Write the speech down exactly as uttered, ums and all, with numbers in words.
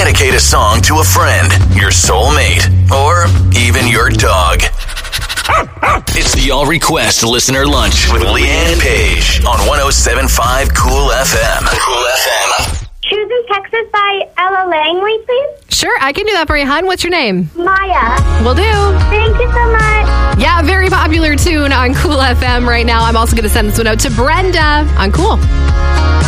dedicate a song to a friend, your soulmate, or even your dog. It's the All Request Listener Lunch with Leanne Page on one oh seven point five Cool F M. Cool F M. Choosing Texas by Ella Langley, please. Sure, I can do that for you, hon. What's your name? Maya. Will do. Thank you so much. Yeah, very popular tune on Cool F M right now. I'm also going to send this one out to Brenda on Cool.